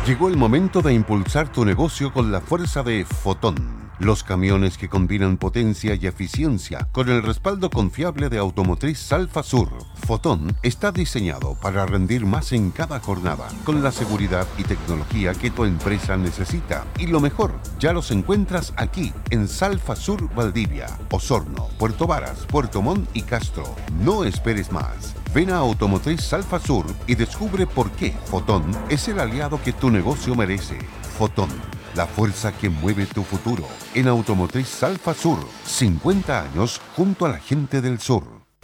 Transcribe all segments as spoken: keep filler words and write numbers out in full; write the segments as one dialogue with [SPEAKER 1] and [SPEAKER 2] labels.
[SPEAKER 1] Llegó el momento de impulsar tu negocio con la fuerza de Fotón. Los camiones que combinan potencia y eficiencia con el respaldo confiable de Automotriz Salfa Sur. Fotón está diseñado para rendir más en cada jornada, con la seguridad y tecnología que tu empresa necesita. Y lo mejor, ya los encuentras aquí, en Salfa Sur, Valdivia, Osorno, Puerto Varas, Puerto Montt y Castro. No esperes más. Ven a Automotriz Salfa Sur y descubre por qué Fotón es el aliado que tu negocio merece. Fotón, la fuerza que mueve tu futuro. En Automotriz Salfa Sur, cincuenta años junto a la gente del sur.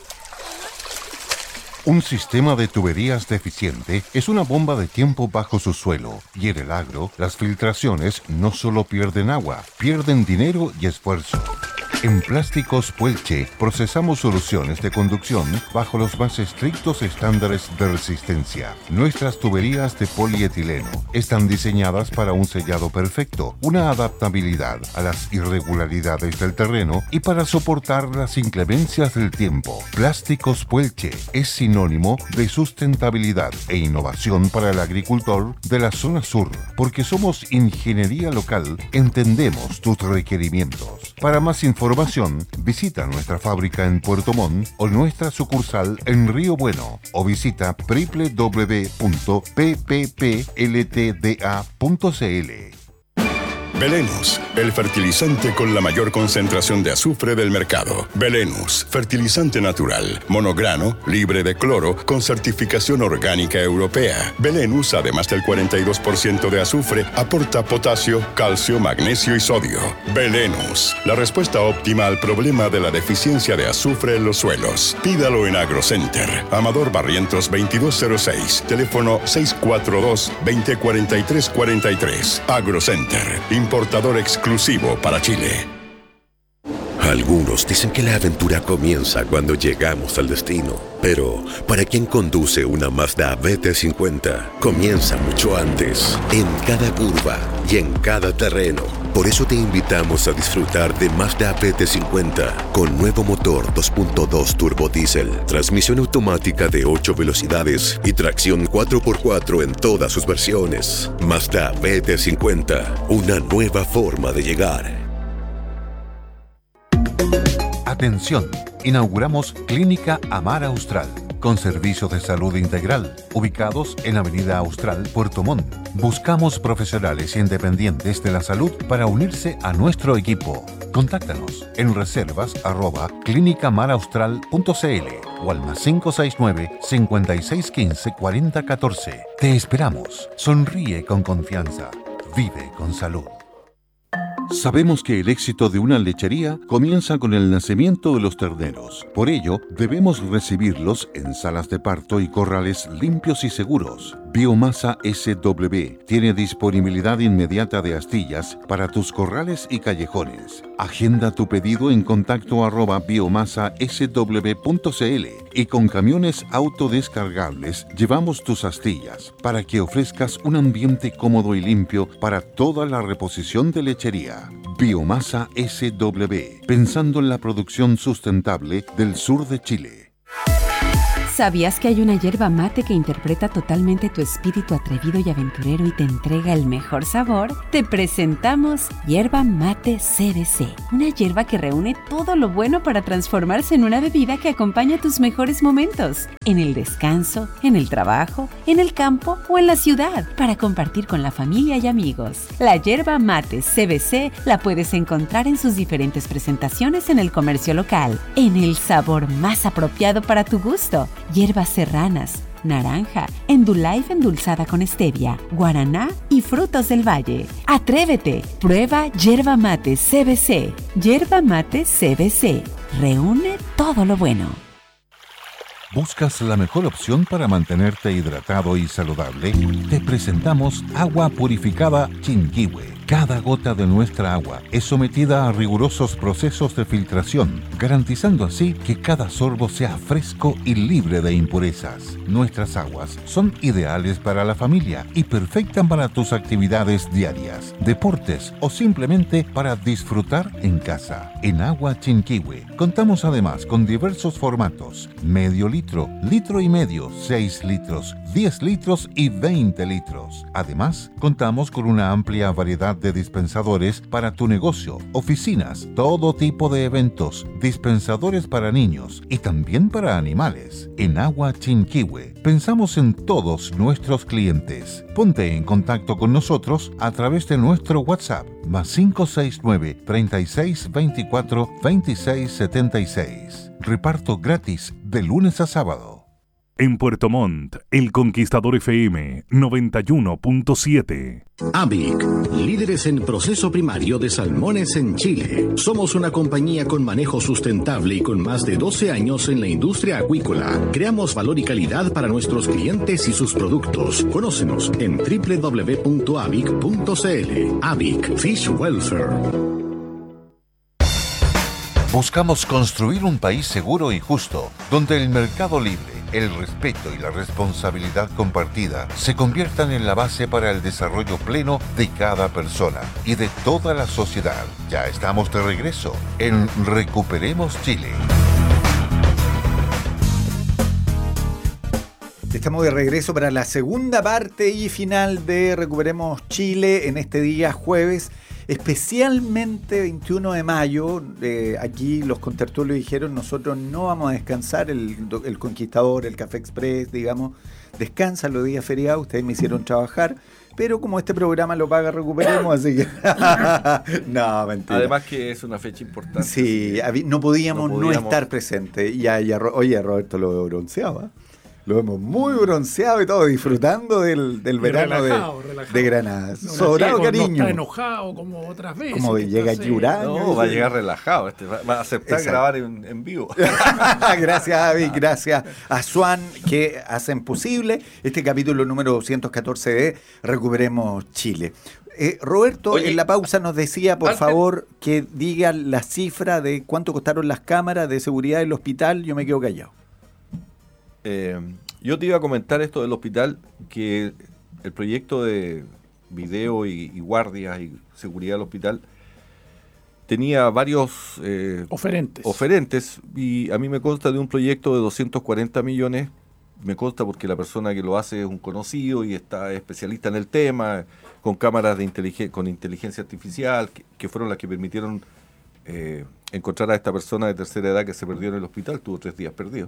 [SPEAKER 1] Un sistema de tuberías deficiente es una bomba de tiempo bajo su suelo, y en el agro, las filtraciones no solo pierden agua, pierden dinero y esfuerzo. En Plásticos Puelche procesamos soluciones de conducción bajo los más estrictos estándares de resistencia. Nuestras tuberías de polietileno están diseñadas para un sellado perfecto, una adaptabilidad a las irregularidades del terreno y para soportar las inclemencias del tiempo. Plásticos Puelche es sinónimo de sustentabilidad e innovación para el agricultor de la zona sur, porque somos ingeniería local, entendemos tus requerimientos. Para más información, visita nuestra fábrica en Puerto Montt o nuestra sucursal en Río Bueno o visita doble u doble u doble u punto p p p l t d a punto c l.
[SPEAKER 2] Belenus, el fertilizante con la mayor concentración de azufre del mercado. Belenus, fertilizante natural, monograno, libre de cloro, con certificación orgánica europea. Belenus, además del cuarenta y dos por ciento de azufre, aporta potasio, calcio, magnesio y sodio. Belenus, la respuesta óptima al problema de la deficiencia de azufre en los suelos. Pídalo en AgroCenter. Amador Barrientos veintidós cero seis, teléfono seis cuatro dos, veinte cuarenta y tres cuarenta y tres. AgroCenter, importador exclusivo para Chile.
[SPEAKER 3] Algunos dicen que la aventura comienza cuando llegamos al destino, pero para quien conduce una Mazda B T cincuenta, comienza mucho antes, en cada curva y en cada terreno. Por eso te invitamos a disfrutar de Mazda B T cincuenta con nuevo motor dos punto dos turbo diésel, transmisión automática de ocho velocidades y tracción cuatro por cuatro en todas sus versiones. Mazda B T cincuenta, una nueva forma de llegar.
[SPEAKER 1] Atención, inauguramos Clínica Amar Austral, con servicios de salud integral, ubicados en Avenida Austral, Puerto Montt. Buscamos profesionales independientes de la salud para unirse a nuestro equipo. Contáctanos en reservas arroba clínica amar austral punto c l o al más cinco seis nueve, cinco seis uno cinco, cuatro cero uno cuatro. Te esperamos. Sonríe con confianza. Vive con salud. Sabemos que el éxito de una lechería comienza con el nacimiento de los terneros. Por ello, debemos recibirlos en salas de parto y corrales limpios y seguros. Biomasa S W tiene disponibilidad inmediata de astillas para tus corrales y callejones. Agenda tu pedido en contacto arroba biomasa s w punto c l y con camiones autodescargables llevamos tus astillas para que ofrezcas un ambiente cómodo y limpio para toda la reposición de lechería. Biomasa S W, pensando en la producción sustentable del sur de Chile.
[SPEAKER 4] ¿Sabías que hay una yerba mate que interpreta totalmente tu espíritu atrevido y aventurero y te entrega el mejor sabor? Te presentamos Yerba Mate C B C, una yerba que reúne todo lo bueno para transformarse en una bebida que acompaña tus mejores momentos, en el descanso, en el trabajo, en el campo o en la ciudad, para compartir con la familia y amigos. La Yerba Mate C B C la puedes encontrar en sus diferentes presentaciones en el comercio local, en el sabor más apropiado para tu gusto. Hierbas serranas, naranja, Endullife endulzada con stevia, guaraná y frutos del valle. ¡Atrévete! Prueba Yerba Mate C B C. Yerba Mate C B C. Reúne todo lo bueno.
[SPEAKER 1] ¿Buscas la mejor opción para mantenerte hidratado y saludable? Te presentamos Agua Purificada Chinquihue. Cada gota de nuestra agua es sometida a rigurosos procesos de filtración, garantizando así que cada sorbo sea fresco y libre de impurezas. Nuestras aguas son ideales para la familia y perfectas para tus actividades diarias, deportes o simplemente para disfrutar en casa. En Agua Chinquihue contamos además con diversos formatos: medio litro, litro y medio, seis litros, diez litros y veinte litros. Además, contamos con una amplia variedad de dispensadores para tu negocio, oficinas, todo tipo de eventos, dispensadores para niños y también para animales. En Agua Chinquihue pensamos en todos nuestros clientes. Ponte en contacto con nosotros a través de nuestro WhatsApp más cinco seis nueve, treinta y seis, veinticuatro, veintiséis setenta y seis. Reparto gratis de lunes a sábado.
[SPEAKER 5] En Puerto Montt, El Conquistador F M noventa y uno punto siete.
[SPEAKER 6] Avic, líderes en proceso primario de salmones en Chile. Somos una compañía con manejo sustentable y con más de doce años en la industria acuícola. Creamos valor y calidad para nuestros clientes y sus productos. Conócenos en doble u doble u doble u punto avic punto c l. Avic Fish Welfare.
[SPEAKER 1] Buscamos construir un país seguro y justo, donde el mercado libre, el respeto y la responsabilidad compartida se conviertan en la base para el desarrollo pleno de cada persona y de toda la sociedad. Ya estamos de regreso en Recuperemos Chile.
[SPEAKER 7] Estamos de regreso para la segunda parte y final de Recuperemos Chile en este día jueves, especialmente veintiuno de mayo. Eh, aquí los contertulios dijeron: nosotros no vamos a descansar, el, el Conquistador, el Café Express, digamos, descansan los días feriados, ustedes me hicieron trabajar, pero como este programa lo paga Recuperemos, así que... no, mentira.
[SPEAKER 8] Además que es una fecha importante.
[SPEAKER 7] Sí, no podíamos no, podíamos... no estar presentes. Y a, y a, oye, a Roberto lo veo bronceado, ¿eh? Lo vemos muy bronceado y todo, disfrutando del, del verano relajado, de, relajado. de Granada. No,
[SPEAKER 9] Sobrado cariño. No está enojado como otras veces.
[SPEAKER 7] Como llega Yurán.
[SPEAKER 8] No, va a llegar relajado. Este, va a aceptar Exacto. grabar en, en vivo.
[SPEAKER 7] Gracias, Avi. Gracias a Swan, que hacen posible este capítulo número doscientos catorce de Recuperemos Chile. Eh, Roberto, Oye, en la pausa nos decía, por antes, favor, que diga la cifra de cuánto costaron las cámaras de seguridad del hospital. Yo me quedo callado.
[SPEAKER 8] Eh, yo te iba a comentar esto del hospital, que el proyecto de video y, y guardias y seguridad del hospital tenía varios eh,
[SPEAKER 9] oferentes.
[SPEAKER 8] oferentes y a mí me consta de un proyecto de doscientos cuarenta millones, me consta porque la persona que lo hace es un conocido y está especialista en el tema, con cámaras de inteligen- con inteligencia artificial, que, que fueron las que permitieron eh, encontrar a esta persona de tercera edad que se perdió en el hospital, tuvo tres días perdido.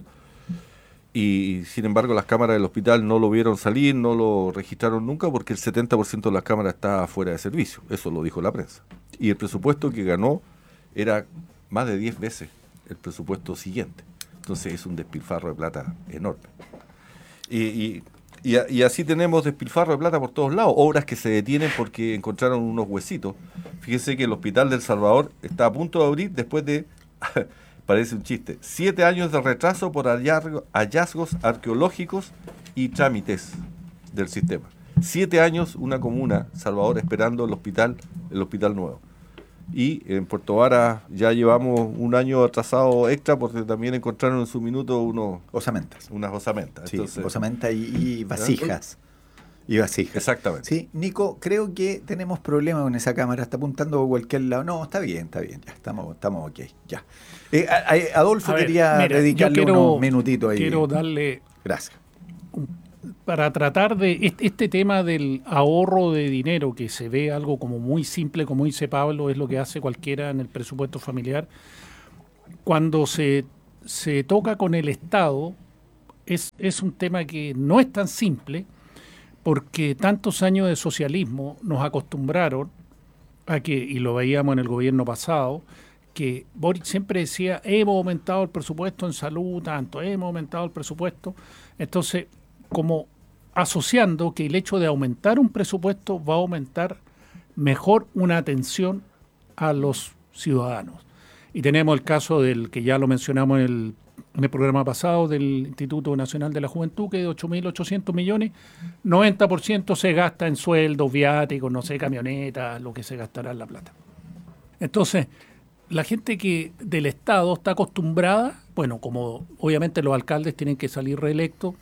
[SPEAKER 8] Y sin embargo las cámaras del hospital no lo vieron salir, no lo registraron nunca porque el setenta por ciento de las cámaras está fuera de servicio, eso lo dijo la prensa. Y el presupuesto que ganó era más de diez veces el presupuesto siguiente, entonces es un despilfarro de plata enorme. Y, y, y, y así tenemos despilfarro de plata por todos lados, obras que se detienen porque encontraron unos huesitos. Fíjense que el Hospital del Salvador está a punto de abrir después de... Parece un chiste. Siete años de retraso por hallazgos arqueológicos y trámites del sistema. Siete años una comuna, Salvador, esperando el hospital, el hospital nuevo. Y en Puerto Vara ya llevamos un año atrasado extra porque también encontraron en su minuto unos
[SPEAKER 7] osamentas.
[SPEAKER 8] Unas osamentas.
[SPEAKER 7] Sí, Entonces, osamentas y, y vasijas. Y vasijas.
[SPEAKER 8] Exactamente.
[SPEAKER 7] Sí, Nico, creo que tenemos problemas con esa cámara, está apuntando a cualquier lado. No, está bien, está bien, ya estamos, estamos ok, ya. Eh, a, a, Adolfo a ver, quería mira, dedicarle quiero, unos minutitos ahí.
[SPEAKER 9] Quiero darle...
[SPEAKER 7] Gracias.
[SPEAKER 9] Para tratar de... Este, este tema del ahorro de dinero, que se ve algo como muy simple, como dice Pablo, es lo que hace cualquiera en el presupuesto familiar. Cuando se, se toca con el Estado, es, es un tema que no es tan simple, porque tantos años de socialismo nos acostumbraron a que, y lo veíamos en el gobierno pasado, que Boric siempre decía, hemos aumentado el presupuesto en salud tanto, hemos aumentado el presupuesto. Entonces, como asociando que el hecho de aumentar un presupuesto va a aumentar mejor una atención a los ciudadanos. Y tenemos el caso del que ya lo mencionamos en el en el programa pasado del Instituto Nacional de la Juventud, que de ocho mil ochocientos millones, noventa por ciento se gasta en sueldos, viáticos, no sé, camionetas, lo que se gastará en La Plata. Entonces, la gente que del Estado está acostumbrada, bueno, como obviamente los alcaldes tienen que salir reelectos,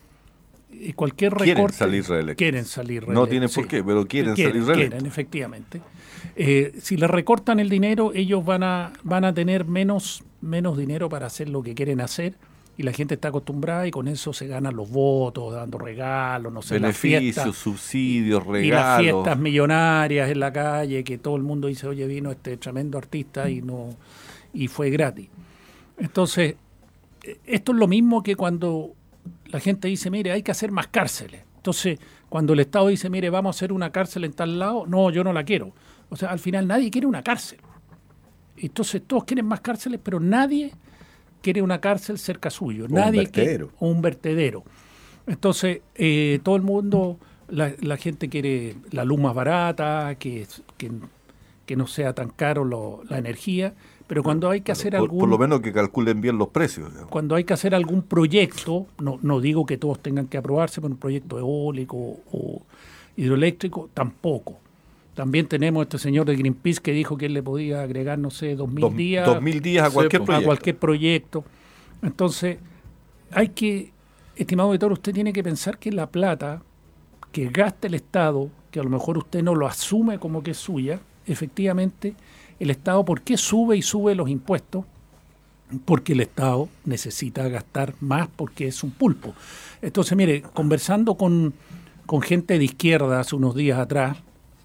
[SPEAKER 9] y cualquier recorte...
[SPEAKER 8] Quieren salir reelectos.
[SPEAKER 9] Quieren salir reelectos.
[SPEAKER 8] No tienen por
[SPEAKER 9] sí.
[SPEAKER 8] qué, pero quieren,
[SPEAKER 9] quieren
[SPEAKER 8] salir reelectos.
[SPEAKER 9] Quieren, efectivamente. Eh, si les recortan el dinero, ellos van a van a tener menos, menos dinero para hacer lo que quieren hacer, y la gente está acostumbrada y con eso se ganan los votos, dando regalos, no sé,
[SPEAKER 8] beneficios,
[SPEAKER 9] las fiestas,
[SPEAKER 8] subsidios, regalos.
[SPEAKER 9] y las fiestas millonarias en la calle, que todo el mundo dice, oye, vino este tremendo artista y no y fue gratis. Entonces, esto es lo mismo que cuando la gente dice, mire, hay que hacer más cárceles. Entonces, cuando el Estado dice, mire, vamos a hacer una cárcel en tal lado, no, yo no la quiero. O sea, al final nadie quiere una cárcel. Entonces, todos quieren más cárceles, pero nadie quiere una cárcel cerca suyo.
[SPEAKER 7] O
[SPEAKER 9] nadie
[SPEAKER 7] un vertedero.
[SPEAKER 9] Quiere, o un vertedero. Entonces, eh, todo el mundo, la, la gente quiere la luz más barata, que, que, que no sea tan caro lo, la energía, pero cuando hay que hacer
[SPEAKER 8] por,
[SPEAKER 9] algún...
[SPEAKER 8] Por lo menos que calculen bien los precios. Digamos.
[SPEAKER 9] Cuando hay que hacer algún proyecto, no, no digo que todos tengan que aprobarse, pero un proyecto eólico o hidroeléctrico, tampoco. También tenemos este señor de Greenpeace que dijo que él le podía agregar, no sé, dos mil
[SPEAKER 8] dos,
[SPEAKER 9] días,
[SPEAKER 8] dos mil días a cualquier
[SPEAKER 9] a
[SPEAKER 8] proyecto.
[SPEAKER 9] cualquier proyecto. Entonces, hay que, estimado auditor, usted tiene que pensar que la plata que gasta el Estado, que a lo mejor usted no lo asume como que es suya, efectivamente, el Estado, ¿por qué sube y sube los impuestos? Porque el Estado necesita gastar más porque es un pulpo. Entonces, mire, conversando con, con gente de izquierda hace unos días atrás,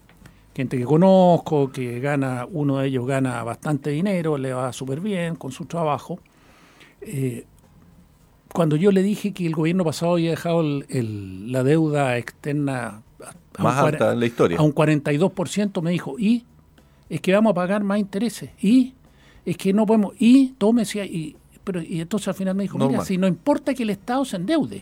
[SPEAKER 9] gente que conozco, que gana, uno de ellos gana bastante dinero, le va súper bien con su trabajo. Eh, cuando yo le dije que el gobierno pasado había dejado el, el, la deuda externa a
[SPEAKER 8] más
[SPEAKER 9] un,
[SPEAKER 8] alta en la historia,
[SPEAKER 9] a un cuarenta y dos por ciento, me dijo, y es que vamos a pagar más intereses, y es que no podemos, y todo me decía, y, pero, y entonces al final me dijo,
[SPEAKER 8] Normal.
[SPEAKER 9] mira, si no importa que el Estado se endeude,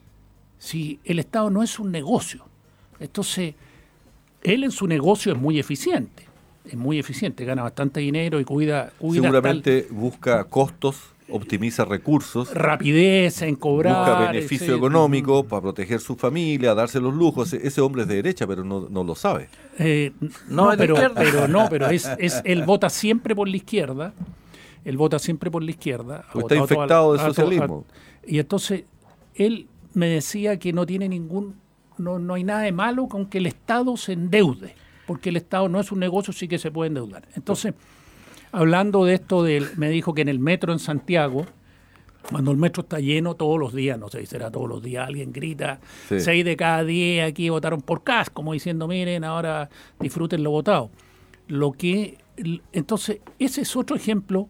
[SPEAKER 9] si el Estado no es un negocio, entonces él en su negocio es muy eficiente, es muy eficiente, gana bastante dinero y cuida... cuida
[SPEAKER 8] seguramente tal, busca costos, optimiza recursos,
[SPEAKER 9] rapidez en cobrar,
[SPEAKER 8] busca beneficio
[SPEAKER 9] ese,
[SPEAKER 8] económico para proteger su familia, darse los lujos. Ese hombre es de derecha, pero no, no lo sabe.
[SPEAKER 9] Eh, no, no pero, pero no, pero es, es él vota siempre por la izquierda, él vota siempre por la izquierda.
[SPEAKER 8] Pues está infectado
[SPEAKER 9] a,
[SPEAKER 8] de socialismo.
[SPEAKER 9] A, a, y entonces él me decía que no tiene ningún, no, no hay nada de malo con que el Estado se endeude, porque el Estado no es un negocio, sí que se puede endeudar. Entonces, hablando de esto, del, me dijo que en el metro en Santiago, cuando el metro está lleno todos los días, no sé si será todos los días, alguien grita, sí. seis de cada diez aquí votaron por Kast, como diciendo, miren, ahora disfruten lo votado. Lo que, entonces, ese es otro ejemplo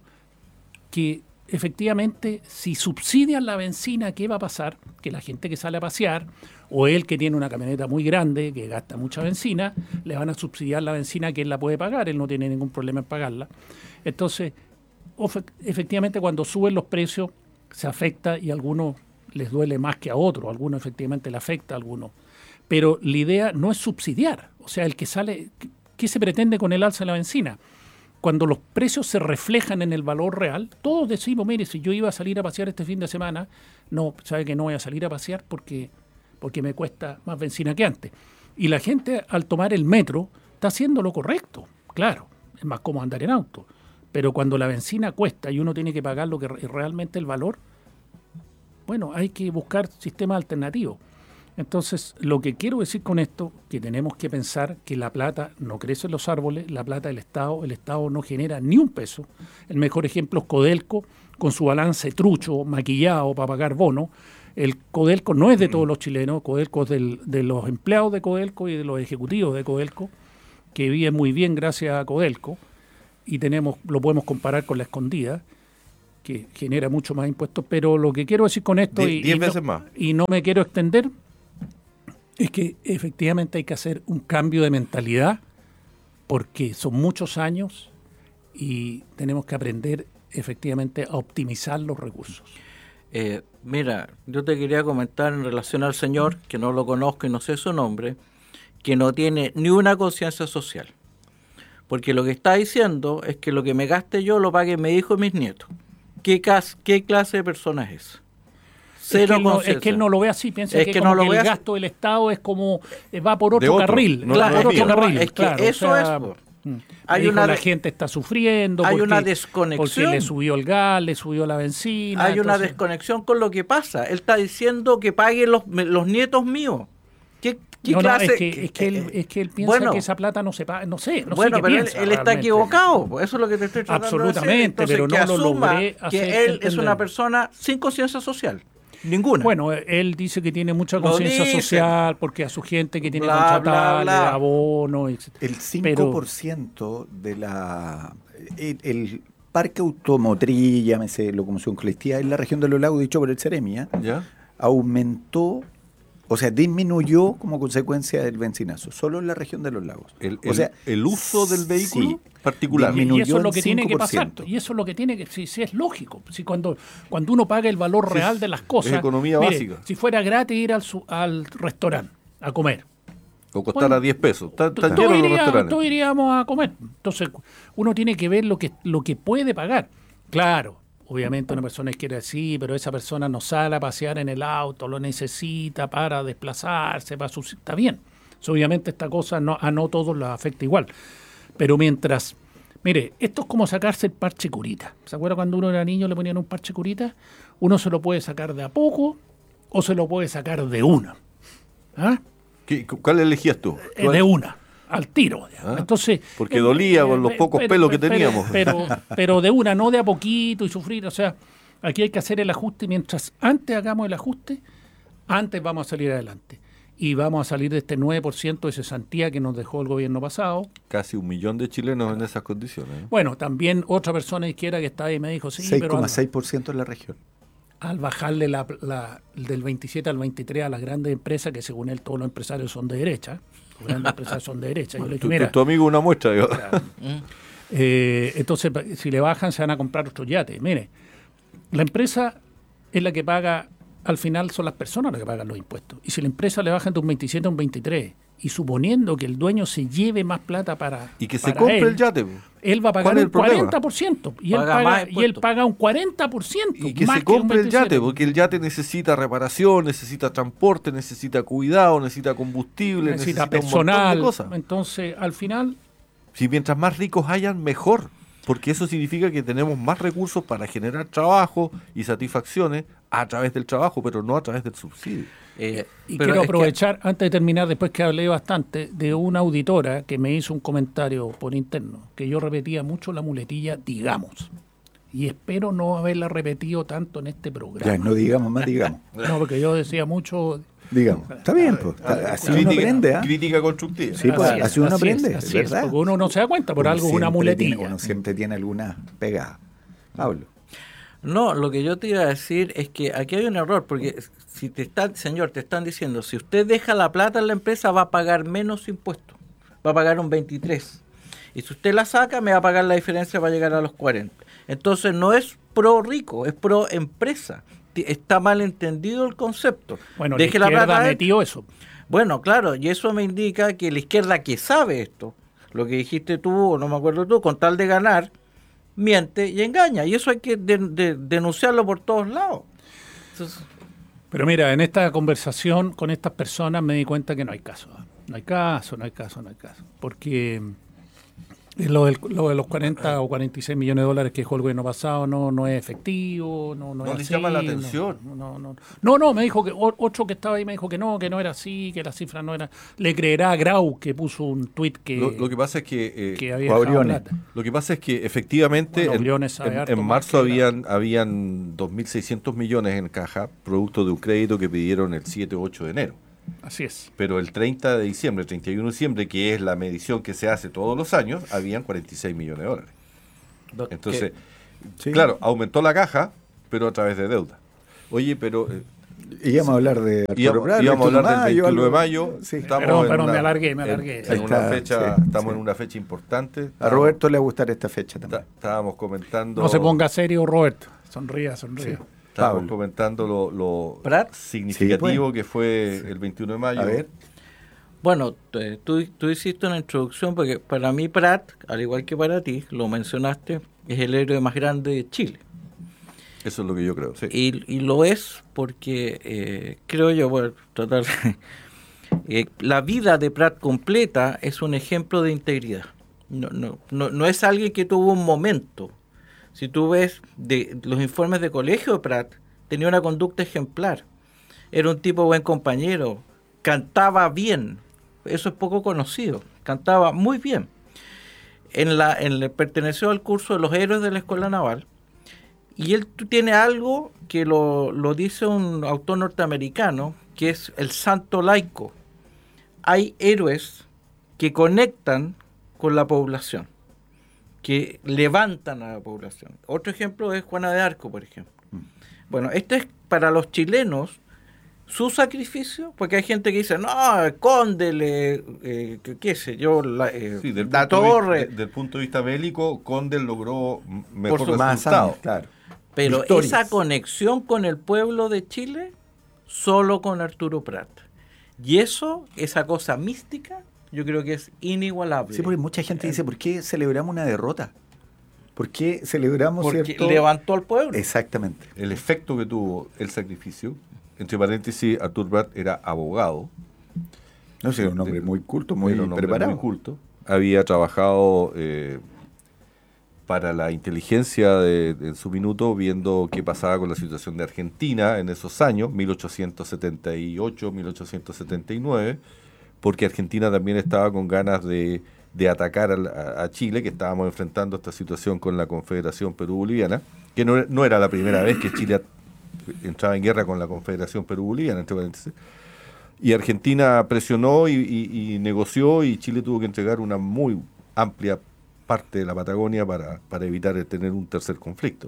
[SPEAKER 9] que efectivamente, si subsidian la benzina, ¿qué va a pasar? Que la gente que sale a pasear, o él que tiene una camioneta muy grande, que gasta mucha benzina, le van a subsidiar la benzina que él la puede pagar, él no tiene ningún problema en pagarla. Entonces, efectivamente, cuando suben los precios, se afecta y a algunos les duele más que a otros, a algunos efectivamente le afecta a algunos. Pero la idea no es subsidiar, o sea, el que sale, ¿qué se pretende con el alza de la benzina? Cuando los precios se reflejan en el valor real, todos decimos, mire, si yo iba a salir a pasear este fin de semana, no, sabe que no voy a salir a pasear porque, porque me cuesta más benzina que antes. Y la gente al tomar el metro está haciendo lo correcto, claro, es más cómodo andar en auto. Pero cuando la benzina cuesta y uno tiene que pagar lo que es realmente el valor, bueno, hay que buscar sistemas alternativos. Entonces, lo que quiero decir con esto, que tenemos que pensar que la plata no crece en los árboles, la plata del Estado, el Estado no genera ni un peso. El mejor ejemplo es Codelco, con su balance trucho, maquillado para pagar bonos. El Codelco no es de todos los chilenos, Codelco es del, de los empleados de Codelco y de los ejecutivos de Codelco, que viven muy bien gracias a Codelco, y tenemos, lo podemos comparar con la Escondida, que genera mucho más impuestos. Pero lo que quiero decir con esto,
[SPEAKER 8] Die,
[SPEAKER 9] y,
[SPEAKER 8] diez
[SPEAKER 9] y,
[SPEAKER 8] veces
[SPEAKER 9] no,
[SPEAKER 8] más.
[SPEAKER 9] y no me quiero extender, es que efectivamente hay que hacer un cambio de mentalidad porque son muchos años y tenemos que aprender efectivamente a optimizar los recursos.
[SPEAKER 10] Eh, mira, yo te quería comentar en relación al señor, que no lo conozco y no sé su nombre, que no tiene ni una conciencia social. Porque lo que está diciendo es que lo que me gaste yo lo paguen mi hijo y mis nietos. ¿qué, cas, ¿qué clase de persona es esa?
[SPEAKER 9] Es que, no, es que él no lo ve así, piensa es que, que, como no que el gasto así. Del Estado es como eh, va por otro, otro carril,
[SPEAKER 10] no, claro,
[SPEAKER 9] por otro
[SPEAKER 10] no,
[SPEAKER 9] carril,
[SPEAKER 10] es que
[SPEAKER 9] claro,
[SPEAKER 10] eso
[SPEAKER 9] o sea,
[SPEAKER 10] es.
[SPEAKER 9] Hay una la de, gente está sufriendo,
[SPEAKER 10] hay
[SPEAKER 9] porque,
[SPEAKER 10] una desconexión,
[SPEAKER 9] porque le subió el gas, le subió la benzina.
[SPEAKER 10] Hay
[SPEAKER 9] entonces,
[SPEAKER 10] una desconexión con lo que pasa. Él está diciendo que paguen los, los nietos míos. ¿Qué, qué
[SPEAKER 9] no,
[SPEAKER 10] clase?
[SPEAKER 9] No, es, que, es, que él, es que él piensa bueno, que esa plata no se paga, no sé, no
[SPEAKER 10] bueno,
[SPEAKER 9] sé qué
[SPEAKER 10] pero
[SPEAKER 9] piensa,
[SPEAKER 10] él, él está equivocado, eso es lo que te estoy tratando
[SPEAKER 9] absolutamente,
[SPEAKER 10] de decir. Entonces,
[SPEAKER 9] pero no lo logré hacer
[SPEAKER 10] que él
[SPEAKER 9] entender.
[SPEAKER 10] Es una persona sin conciencia social. Ninguna.
[SPEAKER 9] Bueno, él dice que tiene mucha conciencia social porque a su gente que tiene contratada le da abono, etcétera.
[SPEAKER 7] El cinco por ciento Pero, de la el, el parque automotriz, llámese locomoción colectiva, en la región de los lagos, dicho por el Ceremia, ¿ya? Aumentó, o sea, disminuyó como consecuencia del benzinazo, solo en la región de los lagos.
[SPEAKER 8] El,
[SPEAKER 7] o sea,
[SPEAKER 8] el, el uso del vehículo
[SPEAKER 7] sí,
[SPEAKER 8] particular.
[SPEAKER 9] Y, y eso es lo que tiene que pasar. Y eso es lo que tiene que, si, si es lógico. Si cuando, cuando uno paga el valor sí, real de las cosas.
[SPEAKER 8] Es economía
[SPEAKER 9] mire,
[SPEAKER 8] básica.
[SPEAKER 9] Si fuera gratis ir al, al restaurante a comer.
[SPEAKER 8] O costara bueno, diez pesos. Está, está
[SPEAKER 9] todos, iríamos, todos iríamos a comer. Entonces, uno tiene que ver lo que, lo que puede pagar. Claro. Obviamente una persona quiere decir, pero esa persona no sale a pasear en el auto, lo necesita para desplazarse, para su... Está bien. So, obviamente esta cosa no, a no todos la afecta igual. Pero mientras... Mire, esto es como sacarse el parche curita. ¿Se acuerda cuando uno era niño le ponían un parche curita? Uno se lo puede sacar de a poco o se lo puede sacar de una. ¿Ah?
[SPEAKER 8] ¿Qué, ¿Cuál elegías tú?
[SPEAKER 9] Eh, de una. Al tiro. ¿Ah? Entonces,
[SPEAKER 8] porque eh, dolía eh, con los pocos pero, pelos que
[SPEAKER 9] pero,
[SPEAKER 8] teníamos.
[SPEAKER 9] Pero, pero de una, no de a poquito y sufrir. O sea, aquí hay que hacer el ajuste. Mientras antes hagamos el ajuste, antes vamos a salir adelante. Y vamos a salir de este nueve por ciento de cesantía que nos dejó el gobierno pasado.
[SPEAKER 8] Casi un millón de chilenos en esas condiciones. ¿eh?
[SPEAKER 9] Bueno, también otra persona izquierda que está ahí me dijo, sí,
[SPEAKER 7] seis coma seis por ciento en la región.
[SPEAKER 9] Al bajarle la, la, del veintisiete al veintitrés a las grandes empresas, que según él todos los empresarios son de derecha. Los grandes empresarios son de derecha. Yo le dije,
[SPEAKER 8] tu,
[SPEAKER 9] mira,
[SPEAKER 8] tu, tu amigo una muestra. Digo.
[SPEAKER 9] Claro. eh, entonces, si le bajan, se van a comprar otros yates. Mire, la empresa es la que paga, al final son las personas las que pagan los impuestos. Y si la empresa le bajan de un veintisiete a un veintitrés, y suponiendo que el dueño se lleve más plata para
[SPEAKER 8] y que
[SPEAKER 9] para
[SPEAKER 8] se compre
[SPEAKER 9] él,
[SPEAKER 8] el yate,
[SPEAKER 9] él va a pagar un cuarenta por ciento y, paga él paga, y él paga un cuarenta por ciento
[SPEAKER 8] y que
[SPEAKER 9] más
[SPEAKER 8] se compre
[SPEAKER 9] que
[SPEAKER 8] el yate, porque el yate necesita reparación, necesita transporte, necesita cuidado, necesita combustible, necesita, necesita
[SPEAKER 9] personal,
[SPEAKER 8] un montón de cosas.
[SPEAKER 9] Entonces, al final,
[SPEAKER 8] si mientras más ricos hayan, mejor, porque eso significa que tenemos más recursos para generar trabajo y satisfacciones a través del trabajo, pero no a través del subsidio.
[SPEAKER 9] Eh, y quiero aprovechar, que... antes de terminar, después que hablé bastante, de una auditora que me hizo un comentario por interno, que yo repetía mucho la muletilla digamos. Y espero no haberla repetido tanto en este programa.
[SPEAKER 7] Ya, no digamos más, digamos.
[SPEAKER 9] No, porque yo decía mucho...
[SPEAKER 7] Digamos, está bien, pues. Así crítica, uno aprende. ¿eh?
[SPEAKER 8] Crítica constructiva.
[SPEAKER 7] Sí, pues, así, así uno
[SPEAKER 9] así
[SPEAKER 7] aprende,
[SPEAKER 9] es,
[SPEAKER 7] es verdad.
[SPEAKER 9] Es, porque uno no se da cuenta, por uno algo es una muletilla.
[SPEAKER 7] Tiene, uno siempre tiene alguna pegada. Pablo.
[SPEAKER 10] No, lo que yo te iba a decir es que aquí hay un error, porque si te están, señor, te están diciendo, si usted deja la plata en la empresa va a pagar menos impuestos, va a pagar un veintitrés. Y si usted la saca, me va a pagar la diferencia para llegar a los cuarenta. Entonces no es pro rico, es pro empresa. Está mal entendido el concepto.
[SPEAKER 9] Bueno,
[SPEAKER 10] Deje
[SPEAKER 9] la izquierda
[SPEAKER 10] la plata
[SPEAKER 9] metió eso.
[SPEAKER 10] Bueno, claro, y eso me indica que la izquierda que sabe esto, lo que dijiste tú, o no me acuerdo tú, con tal de ganar, miente y engaña. Y eso hay que de, de, denunciarlo por todos lados. Entonces,
[SPEAKER 9] pero mira, en esta conversación con estas personas me di cuenta que no hay caso. No hay caso, no hay caso, no hay caso. Porque lo, del, lo de los cuarenta o cuarenta y seis millones de dólares que dejó el gobierno pasado no, no es efectivo, no, no,
[SPEAKER 8] no
[SPEAKER 9] es
[SPEAKER 8] le
[SPEAKER 9] así,
[SPEAKER 8] llama la atención.
[SPEAKER 9] No, no, no, no, no, me dijo que otro que estaba ahí me dijo que no, que no era así, que la cifra no era. Le creerá a Grau que puso un tuit que.
[SPEAKER 8] Lo, lo que pasa es que. Eh,
[SPEAKER 9] que había plata.
[SPEAKER 8] Lo que pasa es que efectivamente
[SPEAKER 9] bueno,
[SPEAKER 8] en, en, en marzo habían, habían dos mil seiscientos millones en caja, producto de un crédito que pidieron el siete o ocho de enero.
[SPEAKER 9] Así es.
[SPEAKER 8] Pero el treinta de diciembre, treinta y uno de diciembre, que es la medición que se hace todos los años, habían cuarenta y seis millones de dólares. Entonces, sí, claro, aumentó la caja, pero a través de deuda. Oye, pero... Eh,
[SPEAKER 7] íbamos a hablar de
[SPEAKER 8] Arturo Prat, íbamos a hablar del veintiuno de mayo.
[SPEAKER 9] Sí. Estamos pero, pero una, me alargué, me alargué.
[SPEAKER 8] En, en una fecha, sí, estamos sí. en una fecha importante.
[SPEAKER 7] A Roberto le va a gustar esta fecha también.
[SPEAKER 8] Estábamos comentando...
[SPEAKER 9] No se ponga serio, Roberto. Sonría, sonría.
[SPEAKER 8] Sí. Estábamos Pablo. comentando lo, lo significativo sí, pues. que fue sí. el veintiuno de mayo.
[SPEAKER 10] A ver. Bueno, tú, tú hiciste una introducción, porque para mí Prat, al igual que para ti, lo mencionaste, es el héroe más grande de Chile.
[SPEAKER 8] Eso es lo que yo creo, sí.
[SPEAKER 10] Y, y lo es porque, eh, creo yo, bueno, tratar de, eh, la vida de Prat completa es un ejemplo de integridad. No, no, no, no es alguien que tuvo un momento. Si tú ves de los informes de colegio de Prat, tenía una conducta ejemplar. Era un tipo buen compañero, cantaba bien, eso es poco conocido, cantaba muy bien. En la, en la, perteneció al curso de los héroes de la Escuela Naval, y él tiene algo que lo, lo dice un autor norteamericano, que es el santo laico. Hay héroes que conectan con la población, que levantan a la población. Otro ejemplo es Juana de Arco, por ejemplo. Bueno, este es para los chilenos su sacrificio, porque hay gente que dice, no, Condel, eh, qué sé yo, la, eh,
[SPEAKER 8] sí, del
[SPEAKER 10] la
[SPEAKER 8] punto
[SPEAKER 10] torre.
[SPEAKER 8] De, del punto de vista bélico, Condel logró mejor
[SPEAKER 10] Por su
[SPEAKER 8] resultado.
[SPEAKER 7] Años, claro.
[SPEAKER 10] Pero
[SPEAKER 7] Victorias.
[SPEAKER 10] esa conexión con el pueblo de Chile, solo con Arturo Prat. Y eso, esa cosa mística, yo creo que es inigualable.
[SPEAKER 7] Sí, porque mucha gente dice, ¿por qué celebramos una derrota? ¿Por qué celebramos,
[SPEAKER 10] Porque
[SPEAKER 7] cierto?
[SPEAKER 10] levantó al pueblo.
[SPEAKER 7] Exactamente.
[SPEAKER 8] El efecto que tuvo el sacrificio, entre paréntesis, Arturo Prat era abogado.
[SPEAKER 7] No sé, era un hombre muy culto, muy
[SPEAKER 8] Era un hombre
[SPEAKER 7] preparado.
[SPEAKER 8] muy culto. Había trabajado eh, para la inteligencia de, de, en su minuto, viendo qué pasaba con la situación de Argentina en esos años, mil ochocientos setenta y ocho, mil ochocientos setenta y nueve, porque Argentina también estaba con ganas de, de atacar a, a Chile, que estábamos enfrentando esta situación con la Confederación Perú-Boliviana, que no, no era la primera vez que Chile entraba en guerra con la Confederación Perú-Boliviana, entre paréntesis. Y Argentina presionó y, y, y negoció, y Chile tuvo que entregar una muy amplia parte de la Patagonia para, para evitar el tener un tercer conflicto.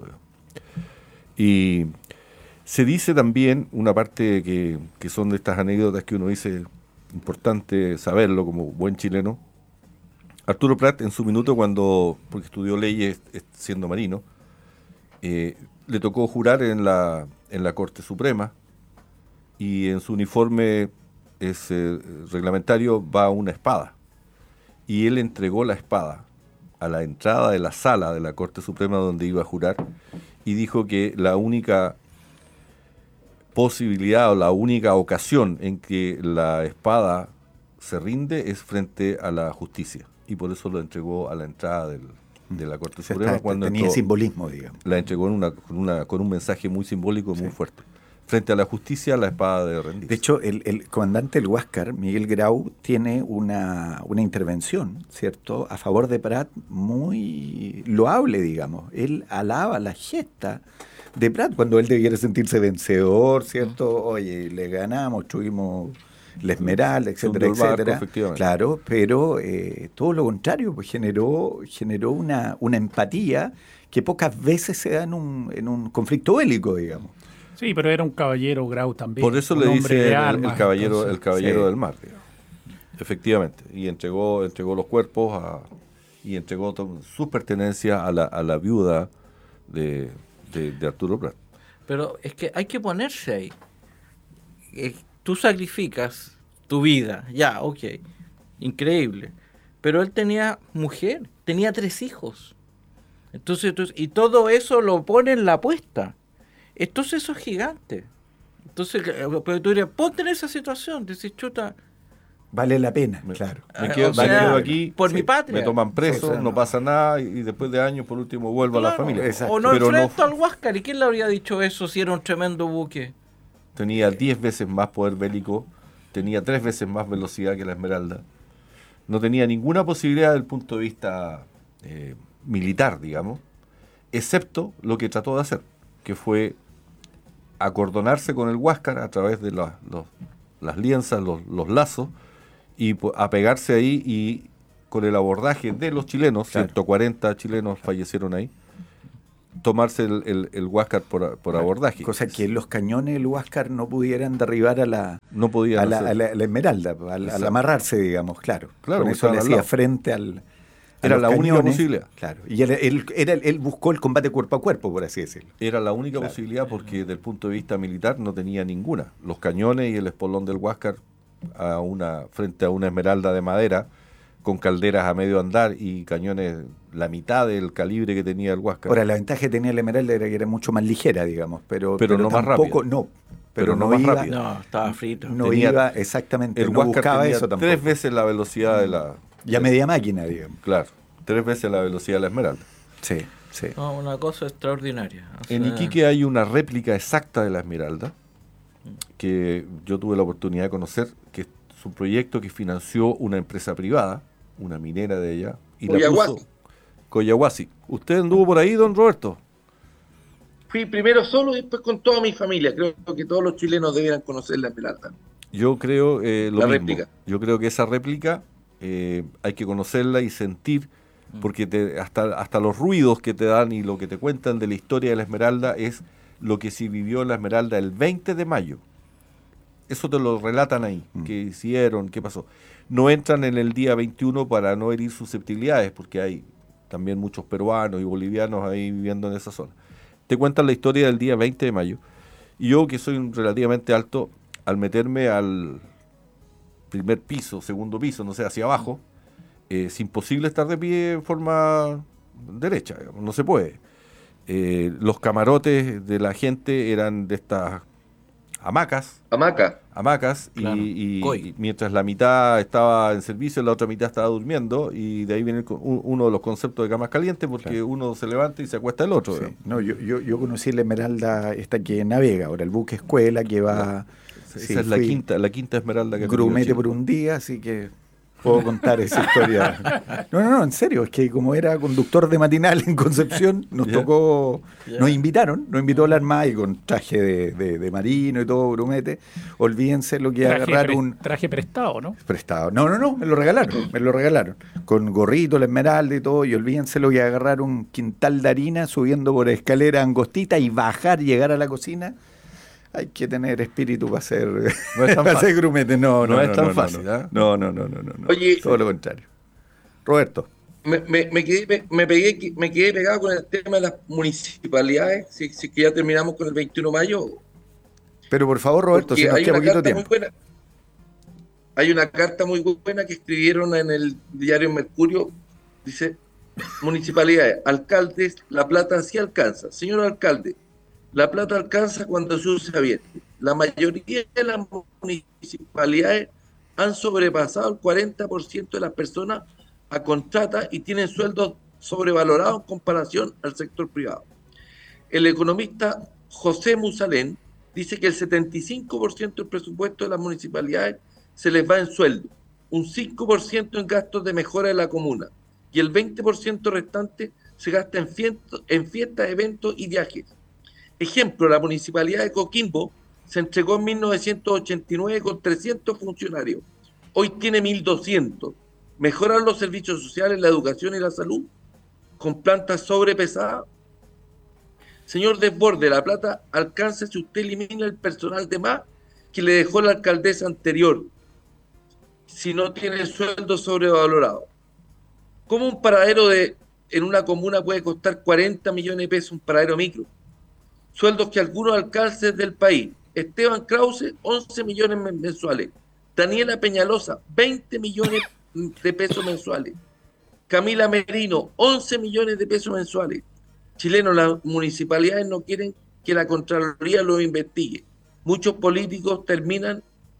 [SPEAKER 8] Y se dice también, una parte que, que son de estas anécdotas que uno dice, importante saberlo como buen chileno, Arturo Prat en su minuto, cuando, porque estudió leyes siendo marino, eh, le tocó jurar en la, en la Corte Suprema, y en su uniforme es, eh, reglamentario va una espada, y él entregó la espada a la entrada de la sala de la Corte Suprema donde iba a jurar, y dijo que la única posibilidad o la única ocasión en que la espada se rinde es frente a la justicia, y por eso lo entregó a la entrada del, de la Corte Suprema.
[SPEAKER 7] Está,
[SPEAKER 8] cuando
[SPEAKER 7] tenía
[SPEAKER 8] entró,
[SPEAKER 7] simbolismo, digamos.
[SPEAKER 8] La entregó en una, con, una, con un mensaje muy simbólico, muy sí. fuerte. Frente a la justicia, la espada de rendirse.
[SPEAKER 7] De hecho, el, el comandante del Huáscar, Miguel Grau, tiene una, una intervención, ¿cierto?, a favor de Prat muy loable, digamos. Él alaba la gesta de Prat cuando él debiera sentirse vencedor, ¿cierto? Oye, le ganamos, tuvimos la Esmeralda, etcétera, etcétera.
[SPEAKER 8] Barco,
[SPEAKER 7] claro, pero eh, todo lo contrario, pues generó, generó una, una empatía que pocas veces se da en un, en un conflicto bélico, digamos.
[SPEAKER 9] Sí, pero era un caballero Grau también.
[SPEAKER 8] Por eso
[SPEAKER 9] un
[SPEAKER 8] le
[SPEAKER 9] hombre
[SPEAKER 8] dice
[SPEAKER 9] de
[SPEAKER 8] el,
[SPEAKER 9] armas,
[SPEAKER 8] el caballero,
[SPEAKER 9] entonces,
[SPEAKER 8] el caballero
[SPEAKER 7] sí.
[SPEAKER 8] del mar, digamos. Efectivamente. Y entregó, entregó los cuerpos a, y entregó sus pertenencias a la, a la viuda de, de, de Arturo Prat.
[SPEAKER 10] Pero es que hay que ponerse ahí. Eh, tú sacrificas tu vida, ya, ok, increíble. Pero él tenía mujer, tenía tres hijos. Entonces, entonces y todo eso lo pone en la apuesta. Entonces eso es gigante. Entonces, pero tú dirías, ponte en esa situación, dices, chuta.
[SPEAKER 7] Vale la pena,
[SPEAKER 8] me,
[SPEAKER 7] claro.
[SPEAKER 8] Me quedo,
[SPEAKER 10] o sea,
[SPEAKER 8] me quedo aquí,
[SPEAKER 10] por
[SPEAKER 8] sí,
[SPEAKER 10] mi patria.
[SPEAKER 8] Me toman preso,
[SPEAKER 10] Sí, o sea,
[SPEAKER 8] no
[SPEAKER 10] no.
[SPEAKER 8] pasa nada, y después de años, por último, vuelvo
[SPEAKER 10] Claro,
[SPEAKER 8] a la familia.
[SPEAKER 10] O no
[SPEAKER 8] pero
[SPEAKER 10] enfrento
[SPEAKER 8] no,
[SPEAKER 10] al Huáscar. ¿Y quién le habría dicho eso si era un tremendo buque?
[SPEAKER 8] Tenía diez veces más poder bélico, tenía tres veces más velocidad que la Esmeralda. No tenía ninguna posibilidad desde el punto de vista eh, militar, digamos, excepto lo que trató de hacer, que fue acordonarse con el Huáscar a través de la, los, las lienzas, los, los lazos, y pues, apegarse ahí, y con el abordaje de los chilenos, claro. ciento cuarenta chilenos fallecieron ahí, tomarse el, el, el Huáscar por, por claro. abordaje.
[SPEAKER 7] Cosa que los cañones del Huáscar no pudieran derribar a la,
[SPEAKER 8] no podían
[SPEAKER 7] a la, a la, a la Esmeralda, al, al amarrarse, digamos, claro.
[SPEAKER 8] claro
[SPEAKER 7] con eso le hacía frente al...
[SPEAKER 8] Era la única posibilidad.
[SPEAKER 7] Claro. Y él, él, él, él buscó el combate cuerpo a cuerpo, por así decirlo.
[SPEAKER 8] Era la única
[SPEAKER 7] claro.
[SPEAKER 8] posibilidad porque desde el punto de vista militar no tenía ninguna. Los cañones y el espolón del Huáscar a una, frente a una Esmeralda de madera con calderas a medio andar y cañones la mitad del calibre que tenía el Huáscar.
[SPEAKER 7] Ahora, la ventaja que tenía el Esmeralda era que era mucho más ligera, digamos, pero,
[SPEAKER 8] pero, pero no más rápido.
[SPEAKER 7] No,
[SPEAKER 8] pero, pero no, no
[SPEAKER 7] más
[SPEAKER 8] iba,
[SPEAKER 7] rápido.
[SPEAKER 10] No, estaba frito.
[SPEAKER 7] No
[SPEAKER 8] tenía,
[SPEAKER 7] iba exactamente,
[SPEAKER 8] el
[SPEAKER 7] no
[SPEAKER 8] Huáscar
[SPEAKER 7] buscaba
[SPEAKER 8] tenía
[SPEAKER 7] eso tampoco.
[SPEAKER 8] Tres veces la velocidad de la...
[SPEAKER 7] Ya media máquina, digamos.
[SPEAKER 8] Claro, tres veces la velocidad de la Esmeralda.
[SPEAKER 7] Sí, sí.
[SPEAKER 10] No, una cosa extraordinaria. O sea,
[SPEAKER 8] en Iquique hay una réplica exacta de la Esmeralda que yo tuve la oportunidad de conocer, que es un proyecto que financió una empresa privada, una minera de ella, y la puso Coyahuasi. ¿Usted anduvo por ahí, don Roberto?
[SPEAKER 11] Fui primero solo y después con toda mi familia. Creo que todos los chilenos debieran conocer la Esmeralda.
[SPEAKER 8] Yo creo eh, lo
[SPEAKER 11] la
[SPEAKER 8] mismo.
[SPEAKER 11] réplica.
[SPEAKER 8] Yo creo que esa réplica eh, hay que conocerla y sentir, porque te, hasta, hasta los ruidos que te dan y lo que te cuentan de la historia de la Esmeralda es lo que se vivió la Esmeralda el veinte de mayo. Eso te lo relatan ahí, mm. qué hicieron, qué pasó. No entran en el día veintiuno para no herir susceptibilidades, porque hay también muchos peruanos y bolivianos ahí viviendo en esa zona. Te cuentan la historia del día veinte de mayo. Y yo, que soy relativamente alto, al meterme al primer piso, segundo piso, no sé, hacia abajo, eh, es imposible estar de pie en forma derecha, digamos, no se puede. Eh, los camarotes de la gente eran de estas hamacas.
[SPEAKER 11] Hamaca.
[SPEAKER 8] Hamacas, claro. y, y, y mientras la mitad estaba en servicio, la otra mitad estaba durmiendo, y de ahí viene el, uno de los conceptos de camas calientes, porque claro. uno se levanta y se acuesta el otro.
[SPEAKER 7] Sí. No, yo, yo, yo conocí la Esmeralda esta que navega, ahora el buque escuela que va...
[SPEAKER 8] Claro. Sí, esa es la quinta, la quinta Esmeralda que
[SPEAKER 7] grumete por un día, así que puedo contar esa historia. No, no, no, en serio, es que como era conductor de matinal en Concepción, nos yeah. tocó, yeah. nos invitaron, nos invitó la Armada y con traje de, de, de marino y todo, grumete. Olvídense lo que
[SPEAKER 9] traje
[SPEAKER 7] agarrar
[SPEAKER 9] pre,
[SPEAKER 7] un...
[SPEAKER 9] Traje prestado, ¿no?
[SPEAKER 7] Prestado. No, no, no, me lo regalaron, me lo regalaron. Con gorrito, la Esmeralda y todo, y olvídense lo que agarrar un quintal de harina subiendo por escalera angostita y bajar, llegar a la cocina. Hay que tener espíritu para hacer,
[SPEAKER 8] no es tan
[SPEAKER 7] para hacer grumete. No, no,
[SPEAKER 8] no, no
[SPEAKER 7] es
[SPEAKER 8] tan
[SPEAKER 7] no,
[SPEAKER 8] fácil.
[SPEAKER 7] No, no, no, no, no, no, no.
[SPEAKER 11] Oye,
[SPEAKER 7] todo lo contrario. Roberto.
[SPEAKER 11] Me, me, me, quedé, me, me, pegué, me quedé pegado con el tema de las municipalidades, si, si que ya terminamos con el veintiuno de mayo.
[SPEAKER 7] Pero por favor, Roberto, si nos queda poquito tiempo.
[SPEAKER 11] Muy buena, hay una carta muy buena que escribieron en el diario Mercurio, dice, municipalidades, alcaldes, la plata sí alcanza. Señor alcalde, la plata alcanza cuando se usa bien. La mayoría de las municipalidades han sobrepasado el cuarenta por ciento de las personas a contrata y tienen sueldos sobrevalorados en comparación al sector privado. El economista José Musalén dice que el setenta y cinco por ciento del presupuesto de las municipalidades se les va en sueldo, un cinco por ciento en gastos de mejora de la comuna y el veinte por ciento restante se gasta en, fiento, en fiestas, eventos y viajes. Ejemplo, la municipalidad de Coquimbo se entregó en mil novecientos ochenta y nueve con trescientos funcionarios. Hoy tiene mil doscientos. Mejorar los servicios sociales, la educación y la salud con plantas sobrepesadas. Señor Desbordes, la plata alcanza si usted elimina el personal de más que le dejó la alcaldesa anterior, si no tiene sueldo sobrevalorado. ¿Cómo un paradero de, en una comuna puede costar cuarenta millones de pesos un paradero micro? Sueldos que algunos alcaldes del país. Esteban Krause, once millones mensuales. Daniela Peñalosa, veinte millones de pesos mensuales. Camila Merino, once millones de pesos mensuales. Chilenos, las municipalidades no quieren que la Contraloría lo investigue. Muchos políticos terminan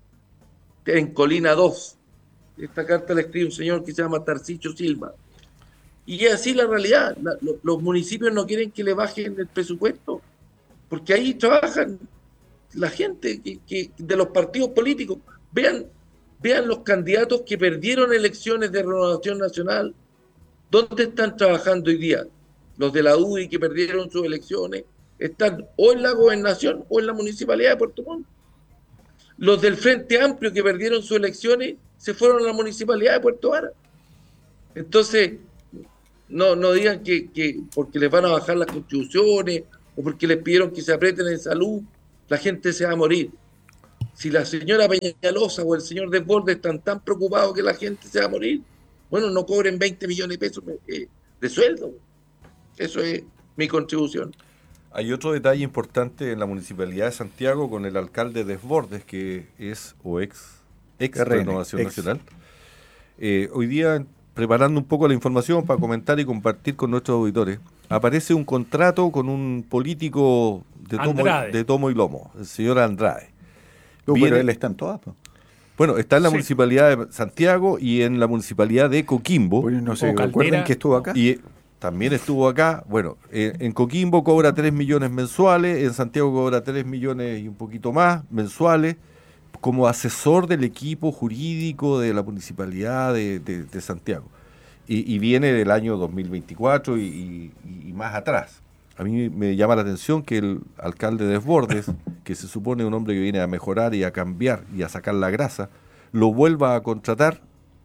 [SPEAKER 11] en Colina dos. Esta carta la escribe un señor que se llama Tarcisio Silva. Y es así la realidad. La, lo, los municipios no quieren que le bajen el presupuesto, porque ahí trabajan la gente que, que, de los partidos políticos. Vean, vean los candidatos que perdieron elecciones de Renovación Nacional. ¿Dónde están trabajando hoy día? Los de la U D I que perdieron sus elecciones están o en la gobernación o en la municipalidad de Puerto Montt. Los del Frente Amplio que perdieron sus elecciones se fueron a la municipalidad de Puerto Vara. Entonces, no, no digan que, que porque les van a bajar las contribuciones o porque les pidieron que se aprieten en salud, la gente se va a morir. Si la señora Peñalosa o el señor Desbordes están tan preocupados que la gente se va a morir, bueno, no cobren veinte millones de pesos de, de sueldo. Eso es mi contribución.
[SPEAKER 8] Hay otro detalle importante en la Municipalidad de Santiago con el alcalde Desbordes, que es o ex, ex Renovación ex. Nacional. Eh, hoy día preparando un poco la información para comentar y compartir con nuestros auditores, aparece un contrato con un político de tomo, de tomo y lomo, el señor Andrade.
[SPEAKER 7] No, pero él está en todas, ¿no?
[SPEAKER 8] Bueno, está en la
[SPEAKER 9] Sí.
[SPEAKER 8] municipalidad de Santiago y en la municipalidad de Coquimbo.
[SPEAKER 7] Bueno, no sé,
[SPEAKER 9] O Caldera.
[SPEAKER 7] ¿recuerdan que estuvo acá?
[SPEAKER 8] Y eh, también estuvo acá. Bueno, eh, en Coquimbo cobra tres millones mensuales, en Santiago cobra tres millones y un poquito más mensuales, como asesor del equipo jurídico de la municipalidad de, de, de Santiago. Y, y viene del año dos mil veinticuatro y, y, y más atrás. A mí me llama la atención que el alcalde de Desbordes, que se supone un hombre que viene a mejorar y a cambiar y a sacar la grasa, lo vuelva a contratar.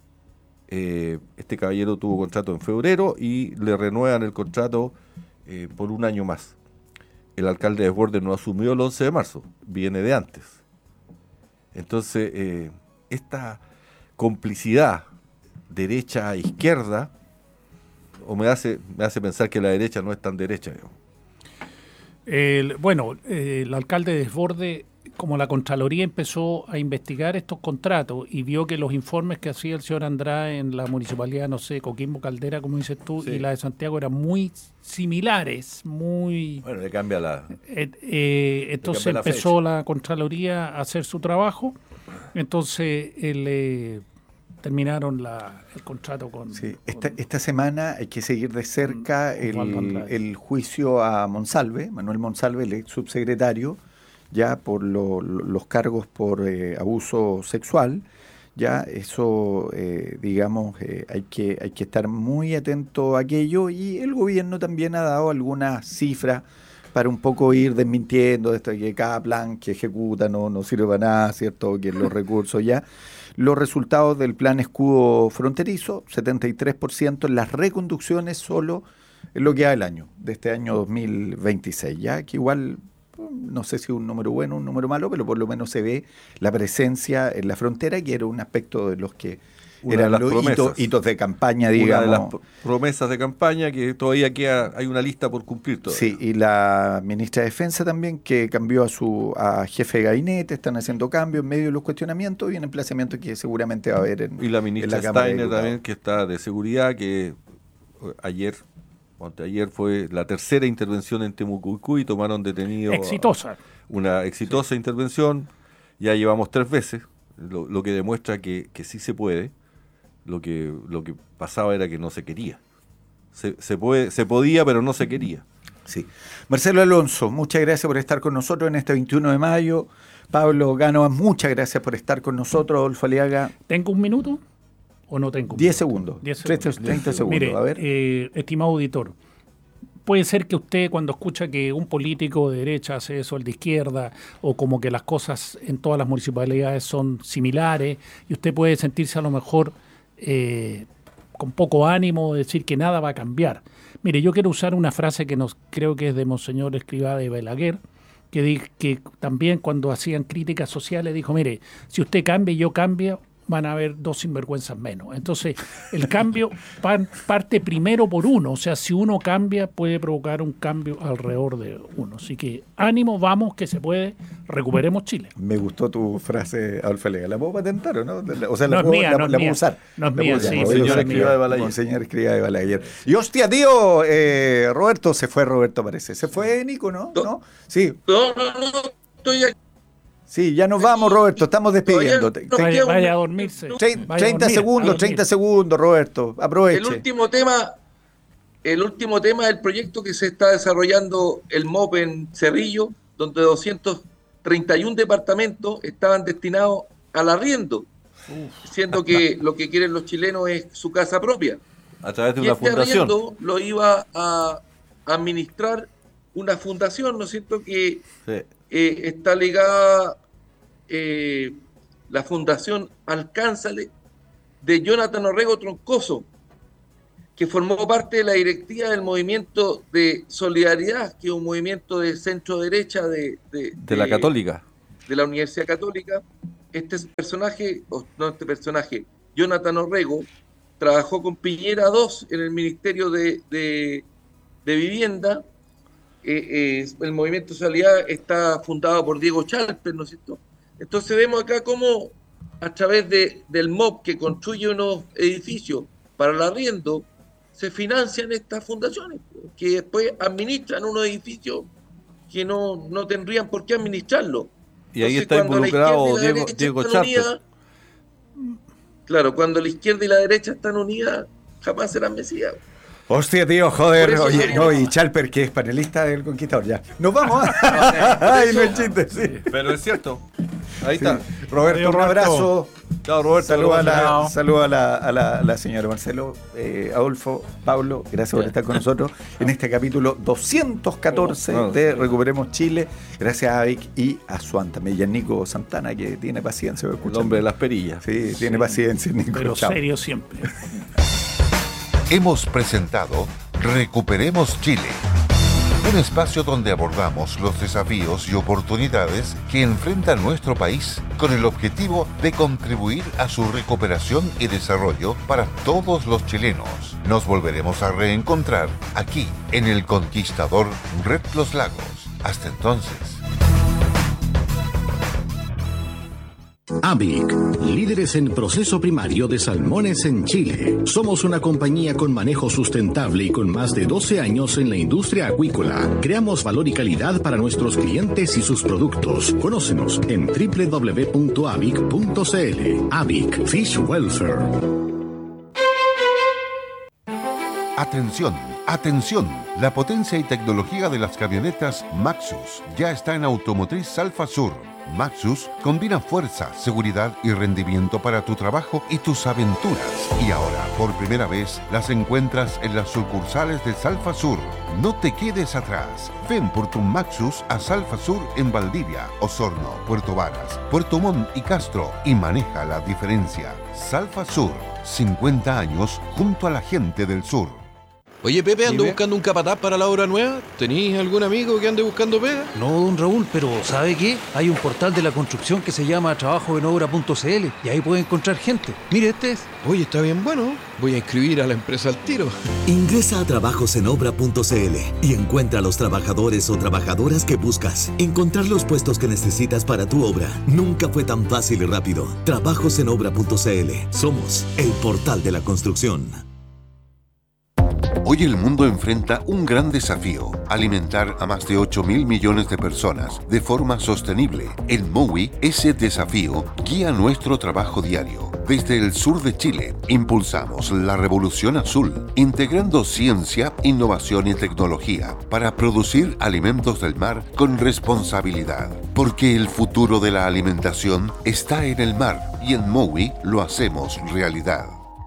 [SPEAKER 8] Eh, este caballero tuvo contrato en febrero y le renuevan el contrato eh, por un año más. El alcalde de Desbordes no asumió el once de marzo, viene de antes. Entonces, eh, esta complicidad derecha-izquierda o me hace, me hace pensar que la derecha no es tan derecha, digamos.
[SPEAKER 9] El, bueno, eh, el alcalde de Desbordes, como la Contraloría empezó a investigar estos contratos y vio que los informes que hacía el señor Andrade en la municipalidad, no sé, Coquimbo, Caldera, como dices tú,
[SPEAKER 8] Sí.
[SPEAKER 9] y la de Santiago eran muy similares, muy...
[SPEAKER 8] Bueno, le cambia la...
[SPEAKER 9] Eh, eh, entonces
[SPEAKER 8] cambia la
[SPEAKER 9] empezó
[SPEAKER 8] fecha.
[SPEAKER 9] la Contraloría a hacer su trabajo, entonces el, eh, terminaron la, el contrato con...
[SPEAKER 7] Sí,
[SPEAKER 9] con-
[SPEAKER 7] esta, esta semana hay que seguir de cerca
[SPEAKER 9] Con Osvaldo
[SPEAKER 7] el,
[SPEAKER 9] Andrade.
[SPEAKER 7] el juicio a Monsalve, Manuel Monsalve, el ex subsecretario, ya por lo- lo- los cargos por eh, abuso sexual. Ya eso, eh, digamos, eh, hay que hay que estar muy atento a aquello, y el gobierno también ha dado algunas cifras para un poco ir desmintiendo esto de que cada plan que ejecuta no, no sirve para nada, ¿cierto? Que los recursos ya. Los resultados del plan escudo fronterizo, setenta y tres por ciento, las reconducciones solo en lo que va del año, de este año dos mil veintiséis, ya que igual, no sé si es un número bueno o un número malo, pero por lo menos se ve la presencia en la frontera, que era un aspecto de los que
[SPEAKER 8] Una de
[SPEAKER 7] eran
[SPEAKER 8] las
[SPEAKER 7] los hitos,
[SPEAKER 8] promesas.
[SPEAKER 7] hitos de campaña,
[SPEAKER 8] Una
[SPEAKER 7] digamos.
[SPEAKER 8] de las pr- promesas de campaña que todavía queda, hay una lista por cumplir todavía.
[SPEAKER 7] Sí, y la ministra de Defensa también, que cambió a su a jefe de gabinete, están haciendo cambios en medio de los cuestionamientos y en emplazamientos que seguramente va a haber en,
[SPEAKER 8] Y la
[SPEAKER 7] en
[SPEAKER 8] ministra
[SPEAKER 7] Cámara de
[SPEAKER 8] Steiner
[SPEAKER 7] Diputados.
[SPEAKER 8] también, que está de seguridad, que eh, ayer, o anteayer fue la tercera intervención en Temucuicú y tomaron detenido... a-
[SPEAKER 9] Exitosa.
[SPEAKER 8] Una exitosa intervención, ya llevamos tres veces, lo, lo que demuestra que, que sí se puede. Lo que, lo que pasaba era que no se quería. Se, se, puede, se podía, pero no se quería.
[SPEAKER 7] Sí. Marcelo Alonso, muchas gracias por estar con nosotros en este veintiuno de mayo. Pablo Gánova, muchas gracias por estar con nosotros. Adolfo Aliaga,
[SPEAKER 9] ¿Tengo un minuto o no tengo un
[SPEAKER 7] diez
[SPEAKER 9] minuto?
[SPEAKER 7] segundos.
[SPEAKER 9] diez
[SPEAKER 7] treinta, treinta segundos.
[SPEAKER 9] Mire,
[SPEAKER 7] A ver.
[SPEAKER 9] eh, estimado auditor, puede ser que usted cuando escucha que un político de derecha hace eso, el de izquierda, o como que las cosas en todas las municipalidades son similares, y usted puede sentirse a lo mejor eh, con poco ánimo de decir que nada va a cambiar. Mire, yo quiero usar una frase que nos creo que es de Monseñor Escrivá de Balaguer, que, di, que también cuando hacían críticas sociales dijo, mire, si usted cambia y yo cambio, van a haber dos sinvergüenzas menos. Entonces, el cambio pan, parte primero por uno. O sea, si uno cambia, puede provocar un cambio alrededor de uno. Así que ánimo, vamos, que se puede. Recuperemos Chile.
[SPEAKER 7] Me gustó tu frase, Adolfo Aliaga. ¿La puedo patentar o no? O sea,
[SPEAKER 9] No
[SPEAKER 7] la
[SPEAKER 9] es
[SPEAKER 7] puedo,
[SPEAKER 9] mía,
[SPEAKER 7] la,
[SPEAKER 9] no es
[SPEAKER 7] la
[SPEAKER 9] mía.
[SPEAKER 7] puedo usar.
[SPEAKER 9] No es
[SPEAKER 7] La
[SPEAKER 9] mía,
[SPEAKER 7] puedo usar.
[SPEAKER 9] sí,
[SPEAKER 7] La voy a
[SPEAKER 8] señor
[SPEAKER 7] usar.
[SPEAKER 8] Escrivá de Balaguer.
[SPEAKER 7] Monseñor Escrivá de Balaguer. Y hostia, tío, eh, Roberto, se fue Roberto, parece. Se fue Nico, ¿no? ¿No? Sí,
[SPEAKER 11] No, no, no, estoy aquí.
[SPEAKER 7] sí, ya nos vamos, Roberto. Estamos despidiendo.
[SPEAKER 11] Todavía no
[SPEAKER 7] Te-
[SPEAKER 11] me
[SPEAKER 9] Vaya,
[SPEAKER 11] queda un-
[SPEAKER 9] vaya a dormirse.
[SPEAKER 7] Trein-
[SPEAKER 9] Vaya a
[SPEAKER 7] treinta
[SPEAKER 9] dormir, a
[SPEAKER 7] segundos,
[SPEAKER 9] dormir.
[SPEAKER 7] treinta segundos, Roberto. Aproveche.
[SPEAKER 11] El último tema, el último tema del proyecto que se está desarrollando el M O P en Cerrillo, donde doscientos treinta y uno departamentos estaban destinados al arriendo, siendo que lo que quieren los chilenos es su casa propia.
[SPEAKER 8] A través de
[SPEAKER 11] Y
[SPEAKER 8] una
[SPEAKER 11] este
[SPEAKER 8] fundación.
[SPEAKER 11] arriendo lo iba a administrar una fundación, ¿no es cierto?, que
[SPEAKER 8] Sí.
[SPEAKER 11] eh, está ligada eh, la Fundación Alcánzale de Jonathan Orrego Troncoso, que formó parte de la directiva del movimiento de Solidaridad, que es un movimiento de centro derecha de, de,
[SPEAKER 8] De la Católica.
[SPEAKER 11] de la Universidad Católica. Este personaje, o no este personaje, Jonathan Orrego, trabajó con Piñera dos en el Ministerio de, de, de Vivienda. Eh, eh, el movimiento Solidaridad está fundado por Diego Chalper, ¿no es cierto? Entonces vemos acá cómo a través de, del M O B, que construye unos edificios para el arriendo, se financian estas fundaciones, que después administran unos edificios que no, no tendrían por qué administrarlo.
[SPEAKER 8] Y ahí
[SPEAKER 11] Entonces,
[SPEAKER 8] está
[SPEAKER 11] cuando la
[SPEAKER 8] involucrado
[SPEAKER 11] izquierda y la
[SPEAKER 8] Diego,
[SPEAKER 11] derecha
[SPEAKER 8] Diego
[SPEAKER 11] están
[SPEAKER 8] Charter.
[SPEAKER 11] unidas, claro, cuando la izquierda y la derecha están unidas, jamás serán mesías.
[SPEAKER 7] Hostia, tío, joder.
[SPEAKER 11] Por eso
[SPEAKER 7] Oye,
[SPEAKER 11] sería-
[SPEAKER 7] no, y Chalper, que es panelista del Conquistador, ya. Nos vamos. Ay, no es chiste, sí.
[SPEAKER 8] Pero es cierto. Ahí
[SPEAKER 7] Sí.
[SPEAKER 8] está.
[SPEAKER 7] Roberto,
[SPEAKER 9] Adiós,
[SPEAKER 7] un abrazo.
[SPEAKER 9] Roberto.
[SPEAKER 8] Chao, Roberto.
[SPEAKER 7] Saludos a la,
[SPEAKER 9] Chao.
[SPEAKER 7] saludo a la, a la, a la señora Marcelo, eh, Adolfo, Pablo, gracias por estar con nosotros en este capítulo doscientos catorce
[SPEAKER 8] No, no.
[SPEAKER 7] de Recuperemos Chile. Gracias a Vic y a Suan también, y a Nico Santana, que tiene paciencia.
[SPEAKER 8] El hombre de las perillas.
[SPEAKER 7] Sí, tiene paciencia, Nico.
[SPEAKER 9] Pero
[SPEAKER 7] Chao.
[SPEAKER 9] serio siempre.
[SPEAKER 1] Hemos presentado Recuperemos Chile, un espacio donde abordamos los desafíos y oportunidades que enfrenta nuestro país con el objetivo de contribuir a su recuperación y desarrollo para todos los chilenos. Nos volveremos a reencontrar aquí en El Conquistador Red Los Lagos. Hasta entonces.
[SPEAKER 6] A B I C, líderes en proceso primario de salmones en Chile. Somos una compañía con manejo sustentable y con más de doce años en la industria acuícola. Creamos valor y calidad para nuestros clientes y sus productos. Conócenos en doble u doble u doble u punto a b i c punto c l. A B I C, Fish Welfare.
[SPEAKER 1] Atención, atención. La potencia y tecnología de las camionetas Maxus ya está en Automotriz Salfa Sur. Maxus combina fuerza, seguridad y rendimiento para tu trabajo y tus aventuras. Y ahora, por primera vez, las encuentras en las sucursales de Salfa Sur. No te quedes atrás. Ven por tu Maxus a Salfa Sur en Valdivia, Osorno, Puerto Varas, Puerto Montt y Castro y maneja la diferencia. Salfa Sur, cincuenta años junto a la gente del sur.
[SPEAKER 12] Oye, Pepe, ando
[SPEAKER 13] Dime.
[SPEAKER 12] buscando un capataz para la obra nueva. ¿Tenís algún amigo que ande buscando pega?
[SPEAKER 13] No, don Raúl, pero ¿sabe qué? Hay un portal de la construcción que se llama trabajo en obra punto c l y ahí puede encontrar gente. Mire, este es.
[SPEAKER 12] Oye, está bien bueno. Voy a inscribir a la empresa al tiro.
[SPEAKER 14] Ingresa a trabajos en obra punto c l y encuentra a los trabajadores o trabajadoras que buscas. Encontrar los puestos que necesitas para tu obra nunca fue tan fácil y rápido. trabajos en obra punto c l. Somos el portal de la construcción.
[SPEAKER 1] Hoy el mundo enfrenta un gran desafío: alimentar a más de ocho mil millones de personas de forma sostenible. En Mowi, ese desafío guía nuestro trabajo diario. Desde el sur de Chile, impulsamos la revolución azul, integrando ciencia, innovación y tecnología para producir alimentos del mar con responsabilidad. Porque el futuro de la alimentación está en el mar y en Mowi lo hacemos realidad.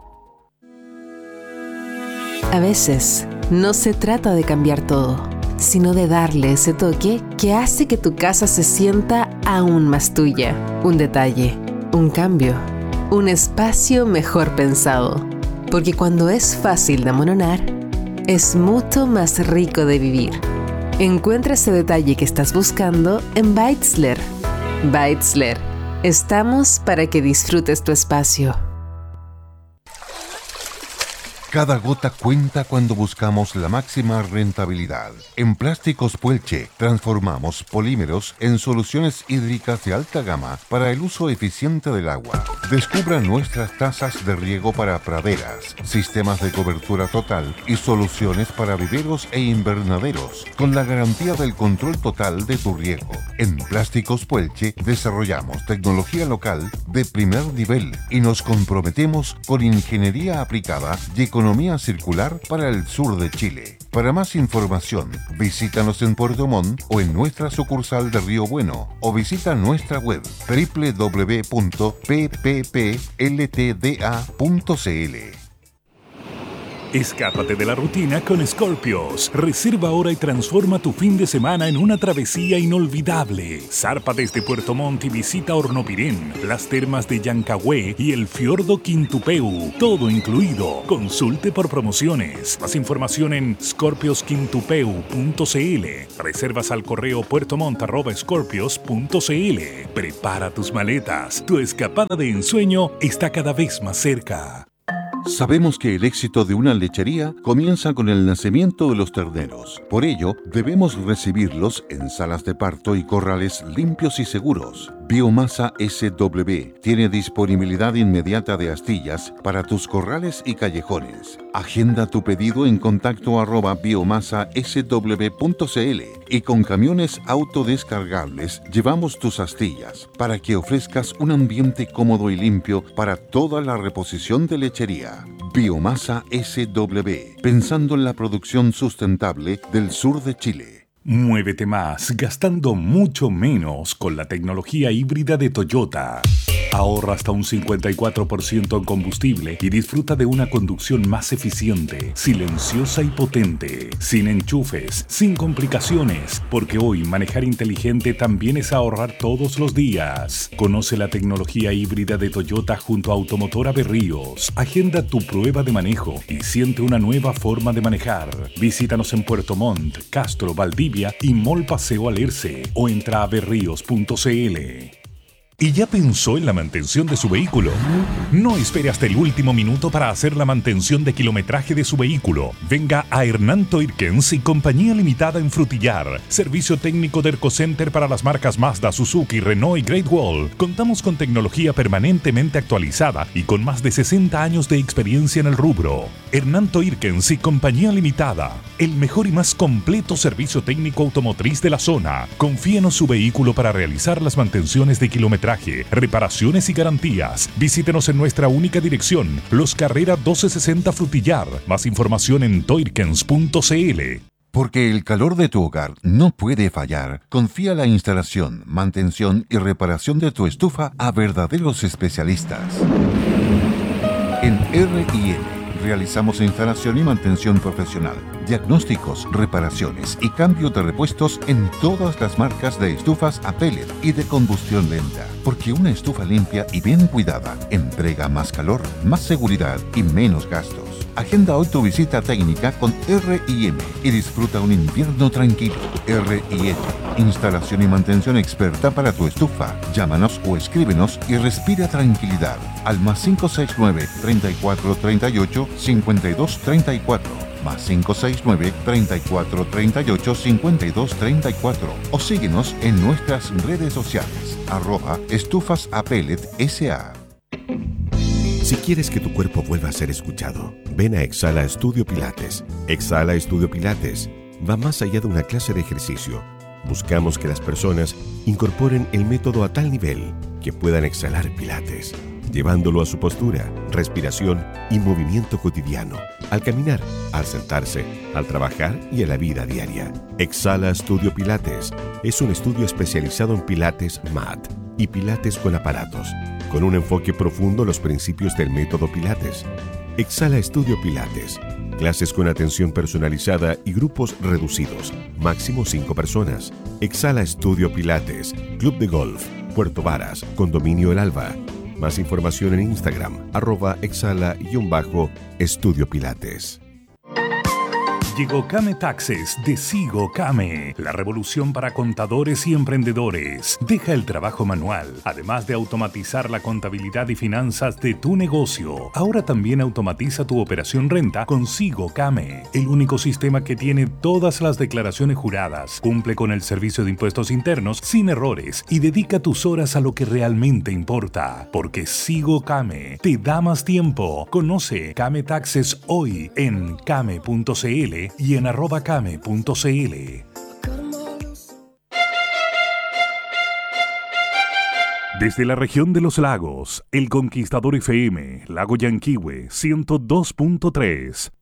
[SPEAKER 15] A veces, no se trata de cambiar todo, sino de darle ese toque que hace que tu casa se sienta aún más tuya. Un detalle, un cambio, un espacio mejor pensado. Porque cuando es fácil de amononar, es mucho más rico de vivir. Encuentra ese detalle que estás buscando en Beitzler. Beitzler. Estamos para que disfrutes tu espacio.
[SPEAKER 1] Cada gota cuenta cuando buscamos la máxima rentabilidad. En Plásticos Puelche transformamos polímeros en soluciones hídricas de alta gama para el uso eficiente del agua. Descubra nuestras tazas de riego para praderas, sistemas de cobertura total y soluciones para viveros e invernaderos, con la garantía del control total de tu riego. En Plásticos Puelche desarrollamos tecnología local de primer nivel y nos comprometemos con ingeniería aplicada y economía Economía circular para el sur de Chile. Para más información, visítanos en Puerto Montt o en nuestra sucursal de Río Bueno o visita nuestra web doble u doble u doble u punto p p p l t d a punto c l.
[SPEAKER 5] Escápate de la rutina con Scorpios. Reserva ahora y transforma tu fin de semana en una travesía inolvidable. Zarpa desde Puerto Montt y visita Hornopirén, las termas de Yancahue y el fiordo Quintupeu. Todo incluido. Consulte por promociones. Más información en scorpios quintupeu punto c l. Reservas al correo puertomont arroba scorpios punto c l. Prepara tus maletas. Tu escapada de ensueño está cada vez más cerca.
[SPEAKER 1] Sabemos que el éxito de una lechería comienza con el nacimiento de los terneros. Por ello, debemos recibirlos en salas de parto y corrales limpios y seguros. Biomasa S W tiene disponibilidad inmediata de astillas para tus corrales y callejones. Agenda tu pedido en contacto arroba biomasa s w punto c l y con camiones autodescargables llevamos tus astillas para que ofrezcas un ambiente cómodo y limpio para toda la reposición de lechería. Biomasa S W, pensando en la producción sustentable del sur de Chile.
[SPEAKER 5] Muévete más, gastando mucho menos con la tecnología híbrida de Toyota. Ahorra hasta un cincuenta y cuatro por ciento en combustible y disfruta de una conducción más eficiente, silenciosa y potente, sin enchufes, sin complicaciones, porque hoy manejar inteligente también es ahorrar todos los días. Conoce la tecnología híbrida de Toyota junto a Automotora Berríos. Agenda tu prueba de manejo y siente una nueva forma de manejar. Visítanos en Puerto Montt, Castro, Valdivia y Mall Paseo Alerce o entra a berríos punto c l. ¿Y ya pensó en la mantención de su vehículo? No espere hasta el último minuto para hacer la mantención de kilometraje de su vehículo. Venga a Hernán Toirkens y Compañía Limitada en Frutillar. Servicio técnico de Ercocenter para las marcas Mazda, Suzuki, Renault y Great Wall. Contamos con tecnología permanentemente actualizada y con más de sesenta años de experiencia en el rubro. Hernán Toirkens y Compañía Limitada. El mejor y más completo servicio técnico automotriz de la zona. Confíenos su vehículo para realizar las mantenciones de kilometraje, reparaciones y garantías. Visítenos en nuestra única dirección, Los Carrera doce sesenta Frutillar. Más información en toirkens punto c l.
[SPEAKER 1] Porque el calor de tu hogar no puede fallar, confía la instalación, mantención y reparación de tu estufa a verdaderos especialistas. En R y M realizamos instalación y mantención profesional, diagnósticos, reparaciones y cambio de repuestos en todas las marcas de estufas a pellet y de combustión lenta. Porque una estufa limpia y bien cuidada entrega más calor, más seguridad y menos gastos. Agenda hoy tu visita técnica con R y M y disfruta un invierno tranquilo. R y M, instalación y mantención experta para tu estufa. Llámanos o escríbenos y respira tranquilidad al más cinco seis nueve, treinta y cuatro, treinta y ocho, cincuenta y dos, treinta y cuatro, más cinco seis nueve, treinta y cuatro, treinta y ocho, cincuenta y dos, treinta y cuatro o síguenos en nuestras redes sociales, arroba estufas a pellet S A.
[SPEAKER 16] Si quieres que tu cuerpo vuelva a ser escuchado, ven a Exhala Estudio Pilates. Exhala Estudio Pilates va más allá de una clase de ejercicio. Buscamos que las personas incorporen el método a tal nivel que puedan exhalar Pilates, llevándolo a su postura, respiración y movimiento cotidiano, al caminar, al sentarse, al trabajar y a la vida diaria. Exhala Estudio Pilates es un estudio especializado en Pilates Mat y Pilates con aparatos, con un enfoque profundo en los principios del método Pilates. Exhala Estudio Pilates. Clases con atención personalizada y grupos reducidos, máximo cinco personas. Exhala Estudio Pilates, Club de Golf, Puerto Varas, Condominio El Alba. Más información en Instagram, arroba exhala-estudio Pilates.
[SPEAKER 5] Llegó Came Taxes de Sigo Came, la revolución para contadores y emprendedores. Deja el trabajo manual, además de automatizar la contabilidad y finanzas de tu negocio. Ahora también automatiza tu operación renta con Sigo Came, el único sistema que tiene todas las declaraciones juradas, cumple con el servicio de impuestos internos sin errores y dedica tus horas a lo que realmente importa. Porque Sigo Came te da más tiempo. Conoce Came Taxes hoy en came punto c l y en arroba came punto c l. Desde la región de los lagos, El Conquistador F M, Lago Yanquihue ciento dos punto tres.